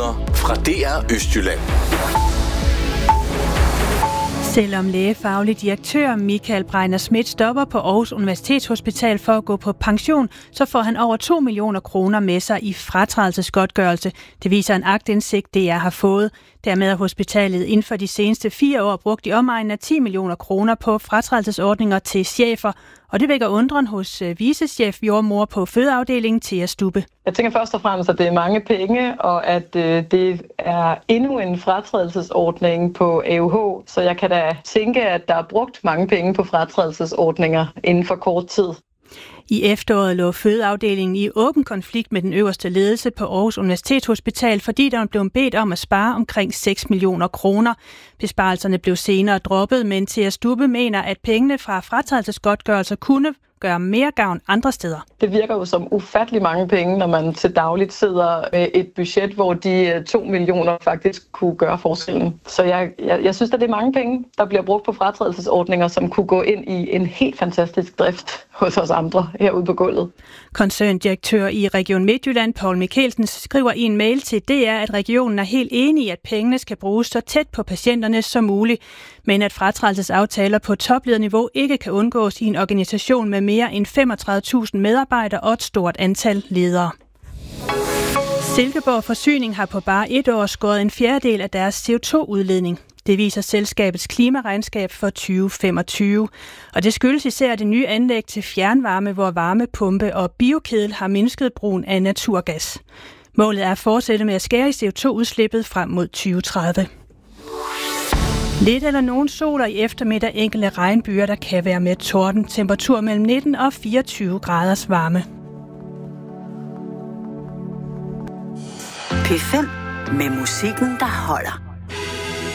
Nyheder fra DR Østjylland. Selvom lægefaglig direktør Michael Breiner Schmidt stopper på Aarhus Universitetshospital for at gå på pension, så får han over 2 millioner kroner med sig i fratrædelsesgodtgørelse. Det viser en aktindsigt, DR har fået. Dermed har hospitalet inden for de seneste 4 år brugt i omegnen af 10 millioner kroner på fratrædelsesordninger til chefer. Og det vækker undren hos vicechef jordmor på fødeafdelingen Thea Stubbe. Jeg tænker først og fremmest, at det er mange penge, og at det er endnu en fratrædelsesordning på AUH. Så jeg kan da tænke, at der er brugt mange penge på fratrædelsesordninger inden for kort tid. I efteråret lå fødeafdelingen i åben konflikt med den øverste ledelse på Aarhus Universitetshospital, fordi der blev bedt om at spare omkring 6 millioner kroner. Besparelserne blev senere droppet, men Thea Stubbe mener, at pengene fra fratrædelsesgodtgørelser kunne gøre mere gavn andre steder. Det virker jo som ufattelig mange penge, når man til dagligt sidder med et budget, hvor de 2 millioner faktisk kunne gøre forskellen. Så jeg synes, at det er mange penge, der bliver brugt på fratrædelsesordninger, som kunne gå ind i en helt fantastisk drift hos os andre herude på gulvet. Koncerndirektør i Region Midtjylland, Paul Mikkelsen, skriver i en mail til DR, at regionen er helt enig i, at pengene skal bruges så tæt på patienterne som muligt, men at fratrædelsesaftaler på toplederniveau ikke kan undgås i en organisation med mere end 35.000 medarbejdere og et stort antal ledere. Silkeborg Forsyning har på bare 1 år skåret en fjerdedel af deres CO2-udledning. Det viser selskabets klimaregnskab for 2025. Og det skyldes især det nye anlæg til fjernvarme, hvor varmepumpe og biokedel har mindsket brugen af naturgas. Målet er at fortsætte med at skære i CO2-udslippet frem mod 2030. Lidt eller nogen sol og i eftermiddag enkelte regnbyer, der kan være med torden. Temperatur mellem 19 og 24 graders varme. P5 med musikken, der holder.